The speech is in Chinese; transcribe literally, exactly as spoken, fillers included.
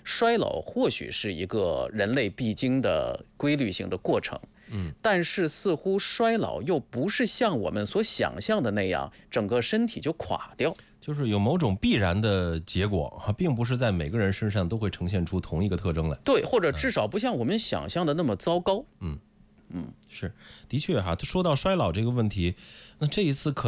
衰老或许是一个人类必经的规律性的过程。 嗯， 但是似乎衰老又不是像我们所想象的那样，整个身体就垮掉， 就是有某种必然的结果哈，并不是在每个人身上都会呈现出同一个特征来。 对，或者至少不像我们想象的那么糟糕。 嗯嗯，是，的确哈。说到衰老这个问题，那这一次可。